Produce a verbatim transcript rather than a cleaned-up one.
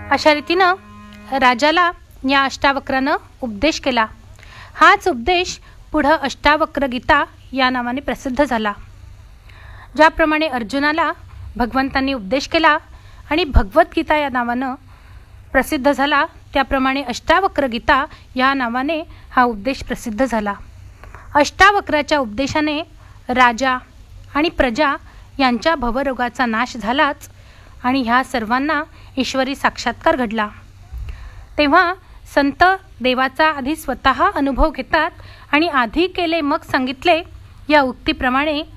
अशा रीतीनं राजाला या अष्टावक्रानं उपदेश केला. हाच उपदेश पुढं अष्टावक्र गीता या नावाने प्रसिद्ध झाला. ज्याप्रमाणे अर्जुनाला भगवंतांनी उपदेश केला आणि भगवद्गीता या नावानं प्रसिद्ध झाला, त्याप्रमाणे अष्टावक्र गीता या नावाने हा उपदेश प्रसिद्ध झाला. अष्टावक्राच्या उपदेशाने राजा आणि प्रजा यांच्या भवरोगाचा नाश झालाच आणि ह्या सर्वांना ईश्वरी साक्षात्कार घडला. तेव्हा संत देवाचा आधी स्वतः अनुभव घेतात आणि आधी केले मग सांगितले या उक्तीप्रमाणे